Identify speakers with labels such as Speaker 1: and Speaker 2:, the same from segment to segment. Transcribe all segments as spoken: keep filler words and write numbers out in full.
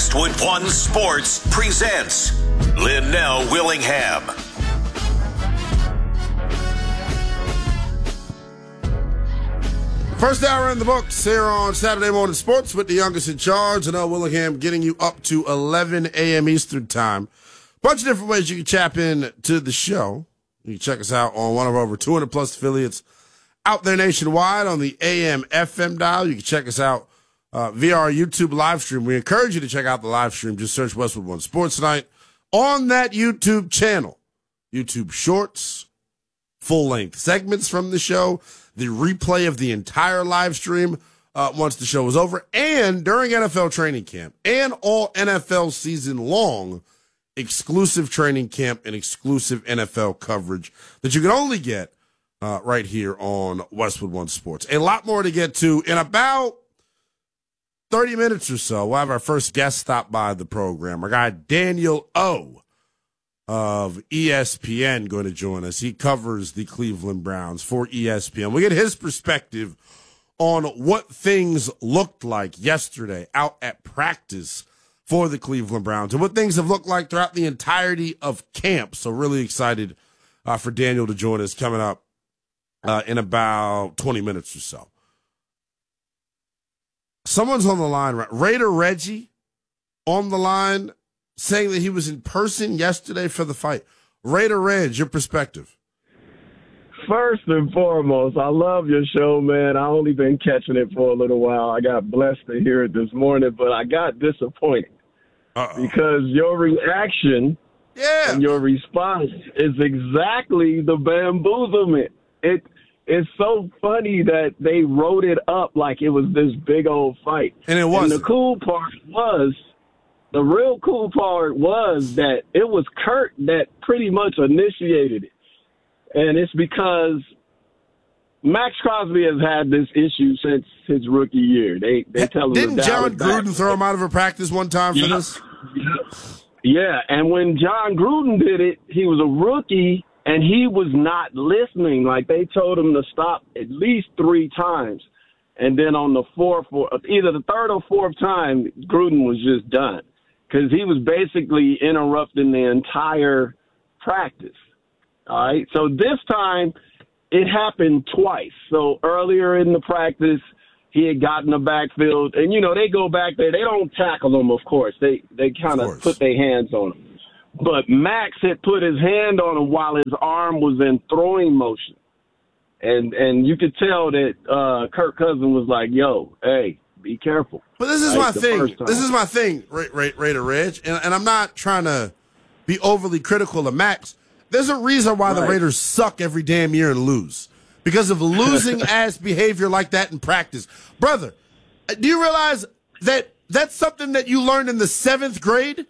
Speaker 1: Westwood One Sports presents Linnell Willingham.
Speaker 2: First hour in the books here on Saturday Morning Sports with the youngest in charge, Linnell Willingham, getting you up to eleven a.m. Eastern Time. Bunch of different ways you can tap in to the show. You can check us out on one of our over two hundred plus affiliates out there nationwide on the A M F M dial. You can check us out uh, via our YouTube live stream. We encourage you to check out the live stream. Just search Westwood One Sports Tonight on that YouTube channel. YouTube Shorts, full-length segments from the show, the replay of the entire live stream uh, once the show is over, and during N F L training camp, and all N F L season long, exclusive training camp and exclusive N F L coverage that you can only get uh, right here on Westwood One Sports. A lot more to get to in about thirty minutes or so. We'll have our first guest stop by the program. Our guy Daniel O of E S P N going to join us. He covers the Cleveland Browns for E S P N. We get his perspective on what things looked like yesterday out at practice for the Cleveland Browns and what things have looked like throughout the entirety of camp. So really excited uh, for Daniel to join us coming up uh, in about twenty minutes or so. Someone's on the line, right? Raider Reggie on the line saying that he was in person yesterday for the fight. Raider Reg, your perspective.
Speaker 3: First and foremost, I love your show, man. I only been catching it for a little while. I got blessed to hear it this morning, but I got disappointed. Uh-oh. Because your reaction
Speaker 2: yeah.
Speaker 3: and your response is exactly the bamboozlement. It It's so funny that they wrote it up like it was this big old fight.
Speaker 2: And it wasn't.
Speaker 3: And the cool part was, the real cool part was that it was Kurt that pretty much initiated it. And it's because Max Crosby has had this issue since his rookie year. They they tell him
Speaker 2: Didn't John Gruden back. throw him out of a practice one time for
Speaker 3: yeah.
Speaker 2: this?
Speaker 3: Yeah, and when John Gruden did it, he was a rookie, and he was not listening. Like, they told him to stop at least three times. And then on the fourth, or either the third or fourth time, Gruden was just done. Because he was basically interrupting the entire practice. All right. So this time it happened twice. So earlier in the practice, he had gotten the backfield. And, you know, they go back there. They don't tackle him, of course. They, they kind of put their hands on him. But Max had put his hand on him while his arm was in throwing motion. And and you could tell that uh, Kirk Cousins was like, yo, hey, be careful.
Speaker 2: But this is my thing. This is my thing, Raider Reg, and, and I'm not trying to be overly critical of Max. There's a reason why right. the Raiders suck every damn year and lose. Because of losing-ass behavior like that in practice. Brother, do you realize that that's something that you learned in the seventh grade?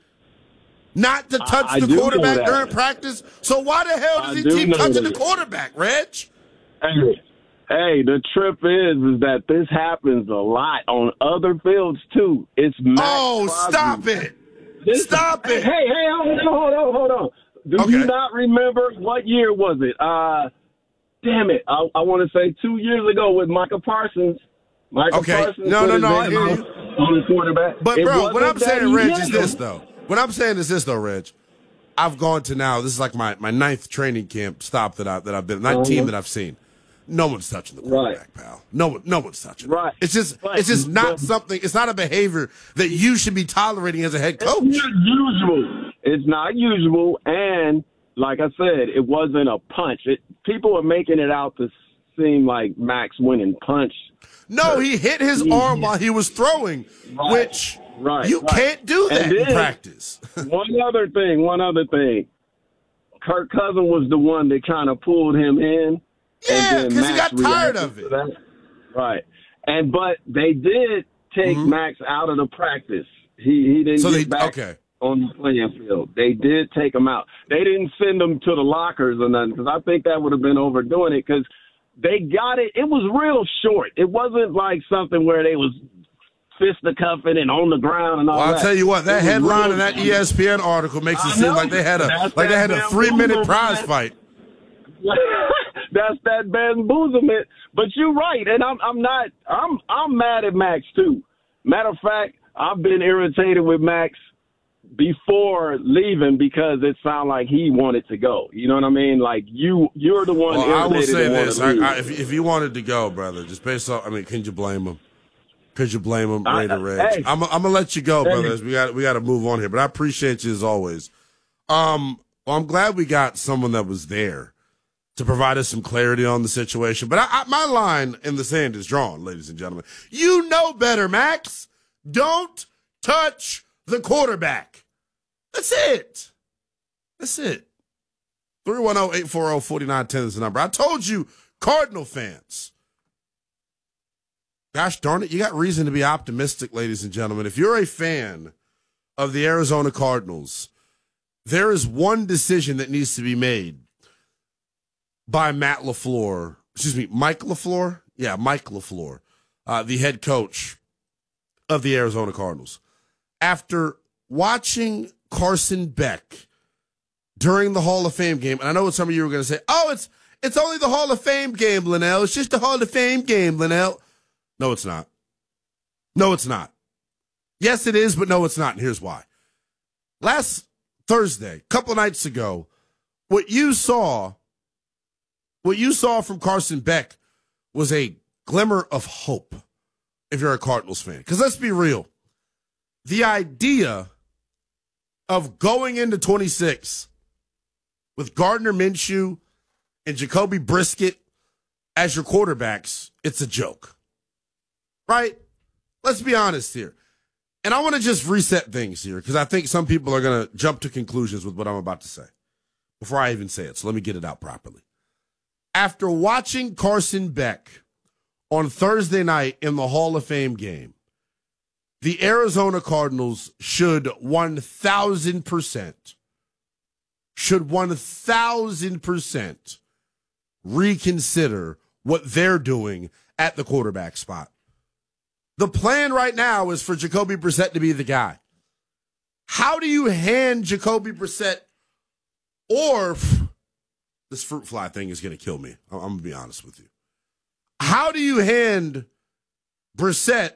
Speaker 2: Not to touch
Speaker 3: I,
Speaker 2: the
Speaker 3: I
Speaker 2: quarterback during practice? So why the hell does
Speaker 3: I
Speaker 2: he
Speaker 3: do
Speaker 2: keep touching
Speaker 3: that.
Speaker 2: the quarterback, Reg?
Speaker 3: Hey. Hey, the trip is is that this happens a lot on other fields, too. It's Max
Speaker 2: Oh,
Speaker 3: Crosby.
Speaker 2: stop it.
Speaker 3: This,
Speaker 2: stop it.
Speaker 3: Hey, hey, hold on, hold on, hold on. Do
Speaker 2: okay.
Speaker 3: you not remember what year was it? Uh, damn it. I, I want to say two years ago with Micah Parsons. Micah
Speaker 2: okay.
Speaker 3: Parsons
Speaker 2: no, no, no, I hear you.
Speaker 3: On the quarterback.
Speaker 2: But,
Speaker 3: it
Speaker 2: bro, what I'm saying, Reg, is this,
Speaker 3: him.
Speaker 2: though. What I'm saying is this, though, Reg. I've gone to now, this is like my, my ninth training camp stop that, I, that I've been, ninth uh-huh. team that I've seen. No one's touching the quarterback, right. pal. No one, no one's touching.
Speaker 3: Right.
Speaker 2: It. It's just,
Speaker 3: but,
Speaker 2: it's just not
Speaker 3: but,
Speaker 2: something. It's not a behavior that you should be tolerating as a head coach.
Speaker 3: It's not usual. It's not usual, and like I said, it wasn't a punch. It, people are making it out to seem like Max went and punched.
Speaker 2: No, he hit his he, arm while he was throwing, right. which
Speaker 3: right,
Speaker 2: you
Speaker 3: right.
Speaker 2: can't do that
Speaker 3: then,
Speaker 2: in practice.
Speaker 3: one other thing. One other thing. Kirk Cousins was the one that kind of pulled him in.
Speaker 2: Yeah, because he got tired of it.
Speaker 3: Right. And but they did take mm-hmm. Max out of the practice. He he didn't
Speaker 2: so
Speaker 3: get
Speaker 2: they,
Speaker 3: back
Speaker 2: okay.
Speaker 3: on the playing field. They did take him out. They didn't send him to the lockers or nothing because I think that would have been overdoing it because they got it. It was real short. It wasn't like something where they was fisticuffing and on the ground and all
Speaker 2: well,
Speaker 3: that.
Speaker 2: I'll tell you what, that headline in that E S P N article makes it seem like they had a like they had a three minute prize fight.
Speaker 3: That's that bamboozlement. But you're right, and I'm I'm not I'm I'm mad at Max too. Matter of fact, I've been irritated with Max before leaving because it sounded like he wanted to go. You know what I mean? Like you, you're the one.
Speaker 2: Well, I will say this: I, I, if,
Speaker 3: leave.
Speaker 2: if you wanted to go, brother, just based off, I mean, can you blame him? Could you blame him? Raider Rage.
Speaker 3: Hey,
Speaker 2: I'm, I'm gonna let you go,
Speaker 3: hey.
Speaker 2: brothers. We got we got to move on here, but I appreciate you as always. Um, well, I'm glad we got someone that was there to provide us some clarity on the situation. But I, I, my line in the sand is drawn, ladies and gentlemen. You know better, Max. Don't touch the quarterback. That's it. That's it. three one zero, eight four zero, four nine one zero is the number. I told you, Cardinal fans. Gosh darn it, you got reason to be optimistic, ladies and gentlemen. If you're a fan of the Arizona Cardinals, there is one decision that needs to be made by Matt LaFleur. Excuse me, Mike LaFleur? Yeah, Mike LaFleur, uh, the head coach of the Arizona Cardinals. After watching Carson Beck during the Hall of Fame game, and I know what some of you were going to say, oh, it's it's only the Hall of Fame game, Linnell. It's just the Hall of Fame game, Linnell. No, it's not. No, it's not. Yes, it is, but no, it's not, and here's why. Last Thursday, a couple of nights ago, what you saw, what you saw from Carson Beck was a glimmer of hope if you're a Cardinals fan. Because let's be real. The idea of going into twenty-six with Gardner Minshew and Jacoby Brissett as your quarterbacks, it's a joke. Right? Let's be honest here. And I want to just reset things here because I think some people are going to jump to conclusions with what I'm about to say before I even say it. So let me get it out properly. After watching Carson Beck on Thursday night in the Hall of Fame game, the Arizona Cardinals should one thousand percent, should one thousand percent reconsider what they're doing at the quarterback spot. The plan right now is for Jacoby Brissett to be the guy. How do you hand Jacoby Brissett, or this fruit fly thing is going to kill me. I'm going to be honest with you. How do you hand Brissett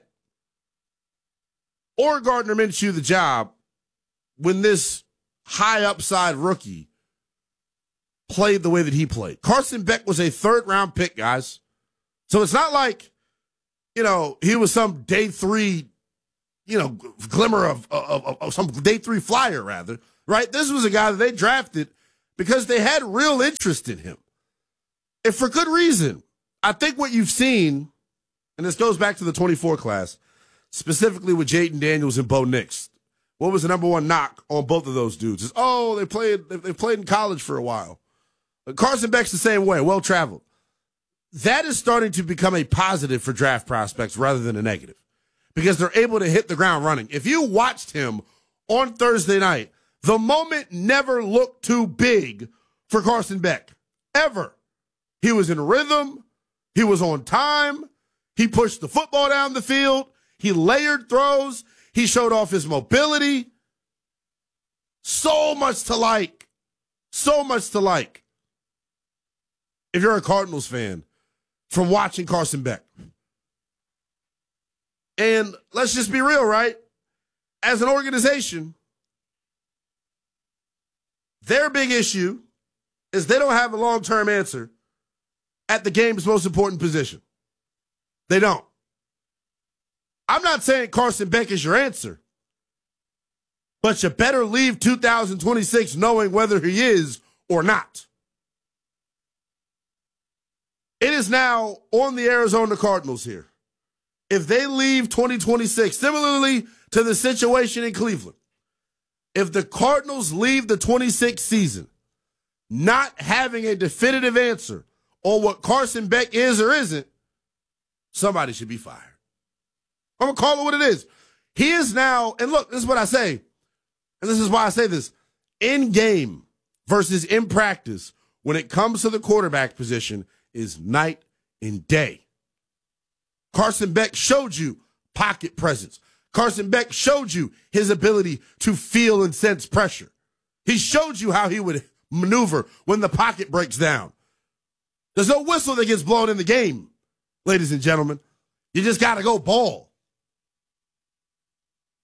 Speaker 2: or Gardner Minshew the job when this high upside rookie played the way that he played? Carson Beck was a third round pick, guys. So it's not like, you know, he was some day three, you know, glimmer of, of, of, of some day three flyer, rather, right? This was a guy that they drafted because they had real interest in him. And for good reason. I think what you've seen, and this goes back to the twenty-four class, specifically with Jaden Daniels and Bo Nix. What was the number one knock on both of those dudes? Is, oh, they played, they played in college for a while. Carson Beck's the same way, well-traveled. That is starting to become a positive for draft prospects rather than a negative because they're able to hit the ground running. If you watched him on Thursday night, the moment never looked too big for Carson Beck, ever. He was in rhythm. He was on time. He pushed the football down the field. He layered throws. He showed off his mobility. So much to like. So much to like. If you're a Cardinals fan, from watching Carson Beck. And let's just be real, right? As an organization, their big issue is they don't have a long-term answer at the game's most important position. They don't. I'm not saying Carson Beck is your answer, but you better leave two thousand twenty-six knowing whether he is or not. It is now on the Arizona Cardinals here. If they leave twenty twenty-six, similarly to the situation in Cleveland, if the Cardinals leave the twenty-six season not having a definitive answer on what Carson Beck is or isn't, somebody should be fired. I'm going to call it what it is. He is now, and look, this is what I say, and this is why I say this, in game versus in practice, when it comes to the quarterback position, is night and day. Carson Beck showed you pocket presence. Carson Beck showed you his ability to feel and sense pressure. He showed you how he would maneuver when the pocket breaks down. There's no whistle that gets blown in the game, ladies and gentlemen. You just got to go ball.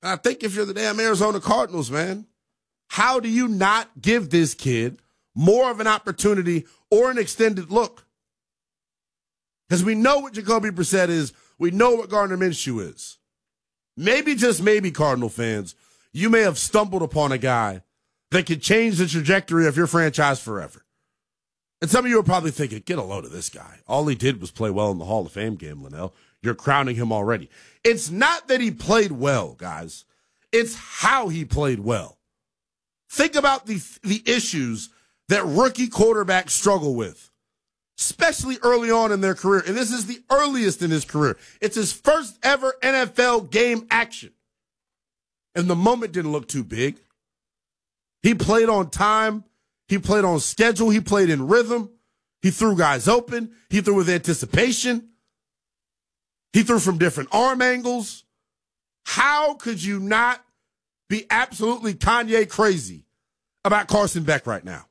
Speaker 2: I think if you're the damn Arizona Cardinals, man, how do you not give this kid more of an opportunity or an extended look? Because we know what Jacoby Brissett is. We know what Gardner Minshew is. Maybe, just maybe, Cardinal fans, you may have stumbled upon a guy that could change the trajectory of your franchise forever. And some of you are probably thinking, get a load of this guy. All he did was play well in the Hall of Fame game, Linnell. You're crowning him already. It's not that he played well, guys. It's how he played well. Think about the, the issues that rookie quarterbacks struggle with, especially early on in their career. And this is the earliest in his career. It's his first ever N F L game action. And the moment didn't look too big. He played on time. He played on schedule. He played in rhythm. He threw guys open. He threw with anticipation. He threw from different arm angles. How could you not be absolutely Kanye crazy about Carson Beck right now?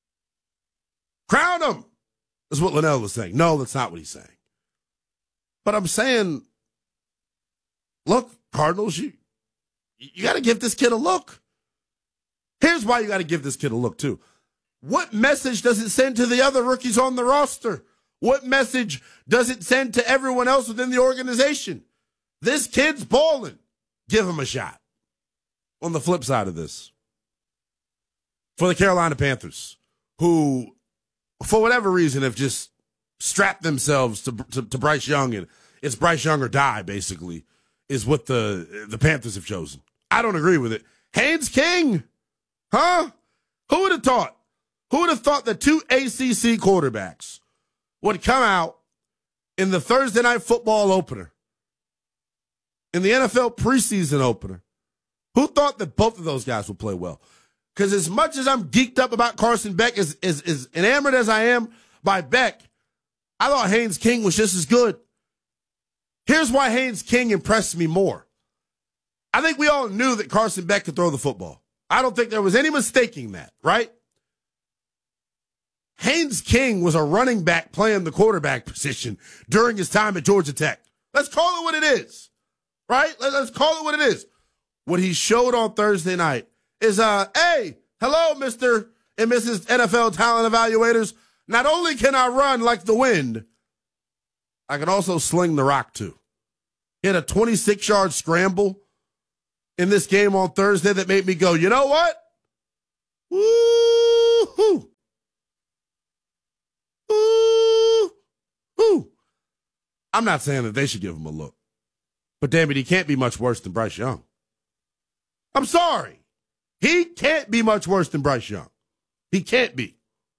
Speaker 2: Crown him, is what Linnell was saying. No, that's not what he's saying. But I'm saying, look, Cardinals, you, you got to give this kid a look. Here's why you got to give this kid a look, too. What message does it send to the other rookies on the roster? What message does it send to everyone else within the organization? This kid's balling. Give him a shot. On the flip side of this, for the Carolina Panthers, who, for whatever reason, have just strapped themselves to, to, to Bryce Young, and it's Bryce Young or die, basically, is what the, the Panthers have chosen. I don't agree with it. Haynes King, huh? Who would have thought? Who would have thought that two A C C quarterbacks would come out in the Thursday night football opener, in the N F L preseason opener? Who thought that both of those guys would play well? Because as much as I'm geeked up about Carson Beck, as, as, as enamored as I am by Beck, I thought Haynes King was just as good. Here's why Haynes King impressed me more. I think we all knew that Carson Beck could throw the football. I don't think there was any mistaking that, right? Haynes King was a running back playing the quarterback position during his time at Georgia Tech. Let's call it what it is, right? Let's call it what it is. What he showed on Thursday night is, uh, hey, hello, Mister and Missus N F L talent evaluators. Not only can I run like the wind, I can also sling the rock too. He had a twenty-six-yard scramble in this game on Thursday that made me go, you know what? Woo-hoo. Woo-hoo. I'm not saying that they should give him a look, but damn it, he can't be much worse than Bryce Young. I'm sorry. He can't be much worse than Bryce Young. He can't be.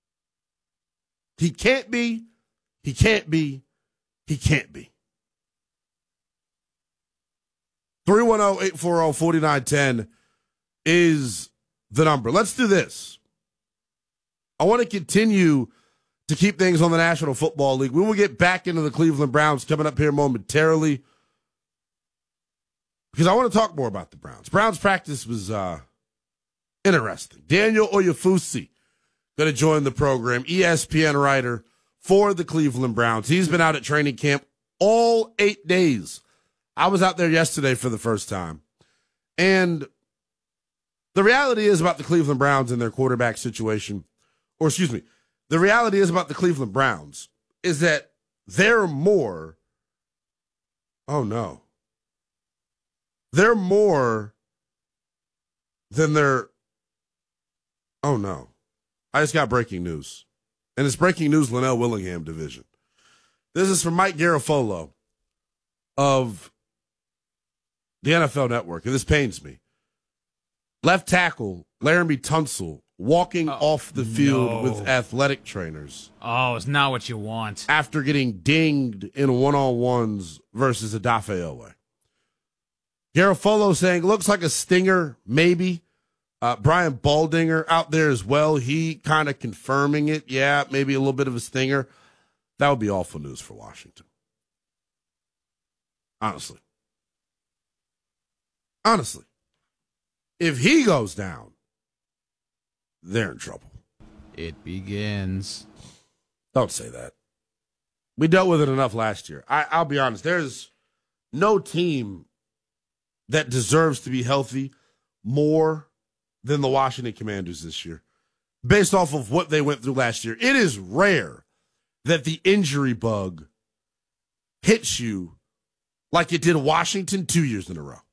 Speaker 2: He can't be. He can't be. He can't be. three one zero, eight four zero, four nine one zero is the number. Let's do this. I want to continue to keep things on the National Football League. We will get back into the Cleveland Browns coming up here momentarily, because I want to talk more about the Browns. Browns practice was uh, interesting. Daniel Oyefusi going to join the program, E S P N writer for the Cleveland Browns. He's been out at training camp all eight days. I was out there yesterday for the first time. And the reality is about the Cleveland Browns and their quarterback situation, or excuse me, the reality is about the Cleveland Browns is that they're more, oh no, they're more than their, oh no. I just got breaking news. And it's breaking news, Linnell Willingham division. This is from Mike Garafolo of the N F L Network, and this pains me. Left tackle Laramie Tunsil walking oh, off the field
Speaker 4: no.
Speaker 2: with athletic trainers.
Speaker 4: Oh, it's not what you want.
Speaker 2: After getting dinged in one-on-ones versus Odafe Oweh. Garafolo saying, looks like a stinger, maybe. Uh, Brian Baldinger out there as well. He kind of confirming it. Yeah, maybe a little bit of a stinger. That would be awful news for Washington. Honestly. Honestly. If he goes down, they're in trouble.
Speaker 4: It begins.
Speaker 2: Don't say that. We dealt with it enough last year. I, I'll be honest. There's no team that deserves to be healthy more than the Washington Commanders this year, based off of what they went through last year. It is rare that the injury bug hits you like it did Washington two years in a row.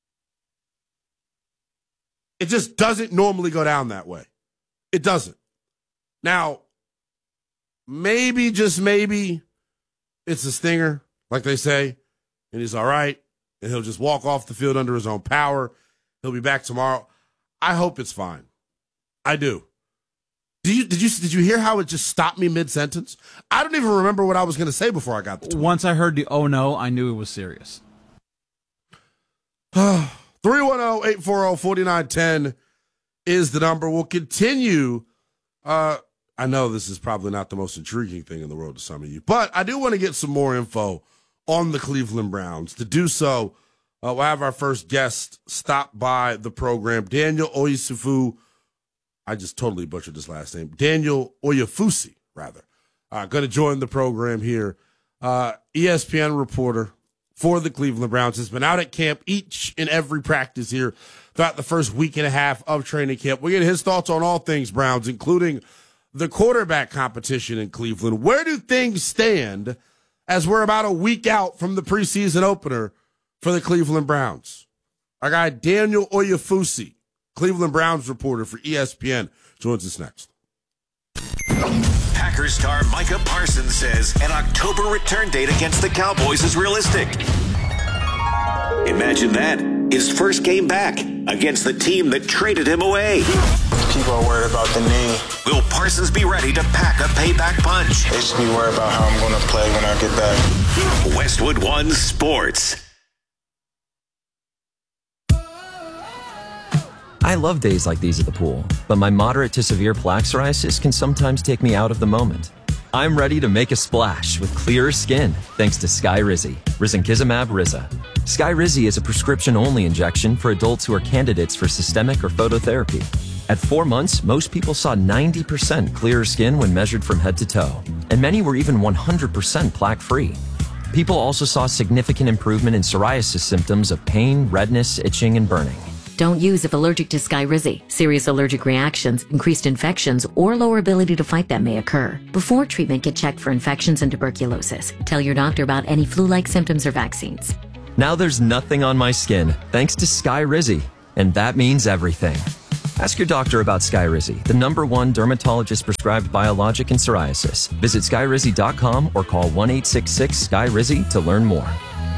Speaker 2: It just doesn't normally go down that way. It doesn't. Now, maybe, just maybe, it's a stinger, like they say, and he's all right, and he'll just walk off the field under his own power. He'll be back tomorrow. I hope it's fine. I do. Did you did you did you hear how it just stopped me mid-sentence? I don't even remember what I was going to say before I got the tweet.
Speaker 4: Once I heard the oh no, I knew it was serious.
Speaker 2: three one zero, eight four zero, four nine one zero is the number. We'll continue. Uh, I know this is probably not the most intriguing thing in the world to some of you, but I do want to get some more info on the Cleveland Browns. To do so, uh, we'll have our first guest stop by the program, Daniel Oyefusi. I just totally butchered his last name. Daniel Oyefusi, rather. Uh, going to join the program here. Uh, E S P N reporter for the Cleveland Browns, has been out at camp each and every practice here throughout the first week and a half of training camp. We get his thoughts on all things Browns, including the quarterback competition in Cleveland. Where do things stand as we're about a week out from the preseason opener for the Cleveland Browns? Our guy Daniel Oyefusi, Cleveland Browns reporter for E S P N, joins us next.
Speaker 1: Packers star Micah Parsons says an October return date against the Cowboys is realistic. Imagine that, his first game back against the team that traded him away.
Speaker 5: People are worried about the knee.
Speaker 1: Will Parsons be ready to pack a payback punch?
Speaker 5: They should be worried about how I'm going to play when I get back.
Speaker 1: Westwood One Sports.
Speaker 6: I love days like these at the pool, but my moderate to severe plaque psoriasis can sometimes take me out of the moment. I'm ready to make a splash with clearer skin thanks to Skyrizi, Risankizumab Riza. Skyrizi is a prescription-only injection for adults who are candidates for systemic or phototherapy. At four months, most people saw ninety percent clearer skin when measured from head to toe, and many were even one hundred percent plaque-free. People also saw significant improvement in psoriasis symptoms of pain, redness, itching, and burning.
Speaker 7: Don't use if allergic to Skyrizi. Serious allergic reactions, increased infections, or lower ability to fight them may occur. Before treatment, get checked for infections and tuberculosis. Tell your doctor about any flu-like symptoms or vaccines.
Speaker 6: Now there's nothing on my skin thanks to Skyrizi, and that means everything. Ask your doctor about Skyrizi, the number one dermatologist-prescribed biologic in psoriasis. Visit skyrizi dot com or call one eight six six, S K Y R I Z I to learn more.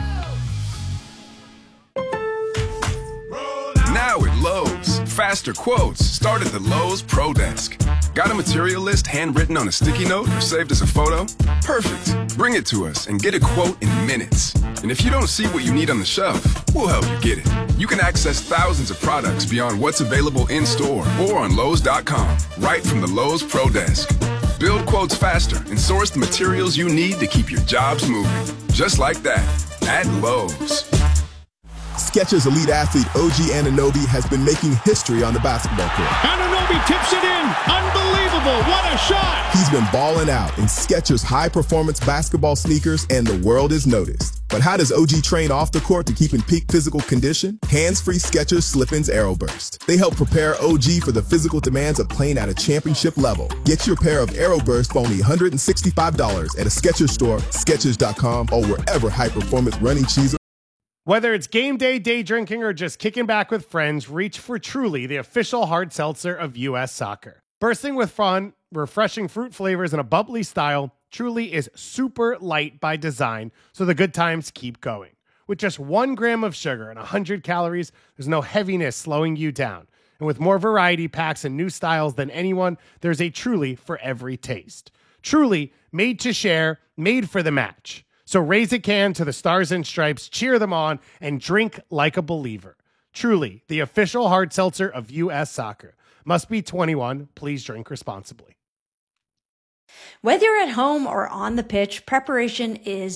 Speaker 8: Now at Lowe's, faster quotes start at the Lowe's Pro Desk. Got a material list handwritten on a sticky note or saved as a photo? Perfect. Bring it to us and get a quote in minutes. And if you don't see what you need on the shelf, we'll help you get it. You can access thousands of products beyond what's available in store or on Lowe's dot com, right from the Lowe's Pro Desk. Build quotes faster and source the materials you need to keep your jobs moving. Just like that, at Lowe's.
Speaker 9: Skechers elite athlete O G Anunoby has been making history on the basketball court.
Speaker 10: Anunoby tips it in. Unbelievable. What a shot.
Speaker 9: He's been balling out in Skechers high-performance basketball sneakers, and the world is noticed. But how does O G train off the court to keep in peak physical condition? Hands-free Skechers Slip-ins Aeroburst. They help prepare O G for the physical demands of playing at a championship level. Get your pair of Aeroburst for only one hundred sixty-five dollars at a Skechers store, Skechers dot com, or wherever high-performance running shoes.
Speaker 10: Whether it's game day, day drinking, or just kicking back with friends, reach for Truly, the official hard seltzer of U S Soccer. Bursting with fun, refreshing fruit flavors, and a bubbly style, Truly is super light by design, so the good times keep going. With just one gram of sugar and one hundred calories, there's no heaviness slowing you down. And with more variety packs and new styles than anyone, there's a Truly for every taste. Truly, made to share, made for the match. So raise a can to the Stars and Stripes, cheer them on, and drink like a believer. Truly, the official hard seltzer of U S Soccer. Must be twenty-one. Please drink responsibly.
Speaker 11: Whether you're at home or on the pitch, preparation is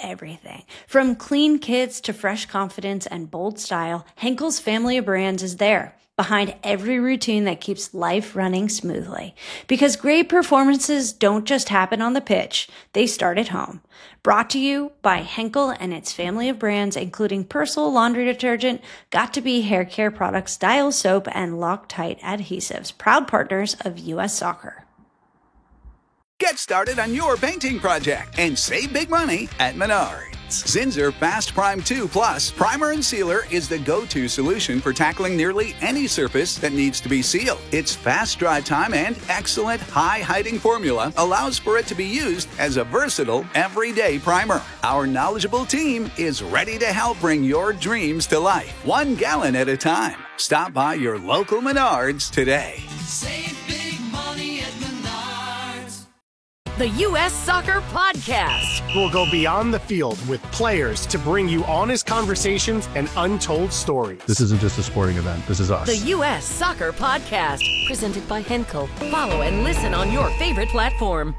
Speaker 11: everything. From clean kids to fresh confidence and bold style, Henkel's family of brands is there, behind every routine that keeps life running smoothly. Because great performances don't just happen on the pitch, they start at home. Brought to you by Henkel and its family of brands, including Persil laundry detergent, Got2b hair care products, Dial soap, and Loctite adhesives, proud partners of U S Soccer.
Speaker 12: Get started on your painting project and save big money at Menards. Zinsser Fast Prime two Plus Primer and Sealer is the go-to solution for tackling nearly any surface that needs to be sealed. Its fast dry time and excellent high-hiding formula allows for it to be used as a versatile, everyday primer. Our knowledgeable team is ready to help bring your dreams to life, one gallon at a time. Stop by your local Menards today.
Speaker 13: Save big money at Menards.
Speaker 14: The U S Soccer Podcast.
Speaker 10: We'll go beyond the field with players to bring you honest conversations and untold stories.
Speaker 15: This isn't just a sporting event. This is us.
Speaker 14: The U S Soccer Podcast. Presented by Henkel. Follow and listen on your favorite platform.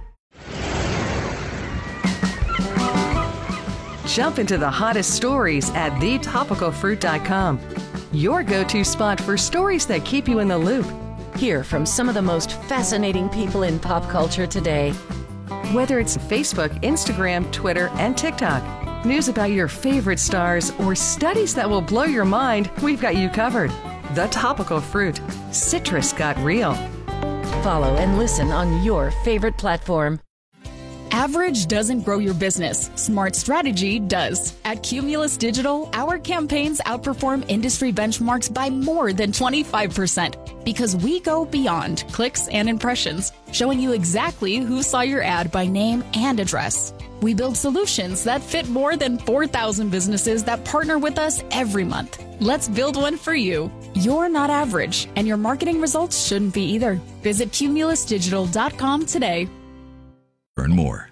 Speaker 16: Jump into the hottest stories at the topical fruit dot com. Your go-to spot for stories that keep you in the loop.
Speaker 14: Hear from some of the most fascinating people in pop culture today.
Speaker 16: Whether it's Facebook, Instagram, Twitter, and TikTok, news about your favorite stars, or studies that will blow your mind, we've got you covered. The Topical Fruit. Citrus got real.
Speaker 14: Follow and listen on your favorite platform.
Speaker 17: Average doesn't grow your business. Smart strategy does. At Cumulus Digital, our campaigns outperform industry benchmarks by more than twenty-five percent because we go beyond clicks and impressions, showing you exactly who saw your ad by name and address. We build solutions that fit more than four thousand businesses that partner with us every month. Let's build one for you. You're not average, and your marketing results shouldn't be either. Visit cumulus digital dot com today.
Speaker 18: Learn more